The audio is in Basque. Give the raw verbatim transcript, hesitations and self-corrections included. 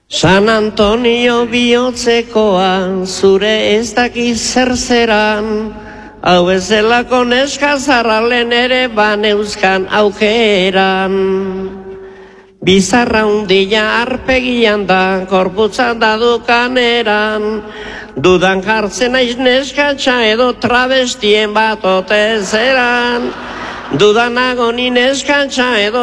San Antonio bihotzekoa, zure ez dakiz zer zeran, hau ez delako neska zarralen ere baneuzkan aukeran. Bizarra undila arpegian da, korputzan da dukaneran, dudan jartzen naiz neskatxa edo travestien bat ote zeran, dudanago ni neskatxa edo